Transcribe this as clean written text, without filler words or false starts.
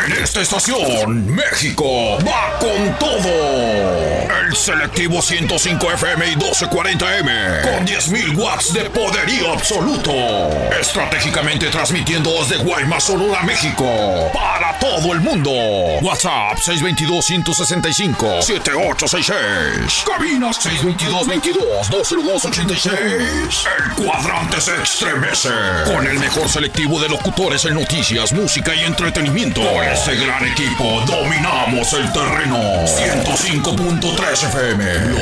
En esta estación, México va con todo. El selectivo 105 FM y 1240M con 10.000 watts de poderío absoluto. Estratégicamente transmitiendo desde Guaymas, Sonora, México para todo el mundo. WhatsApp 622-165-7866. Cabina 622-22-202-86. El cuadrante se estremece con el mejor selectivo de locutores en noticias, música y entretenimiento. Con este gran equipo dominamos el terreno. 105.3 FM.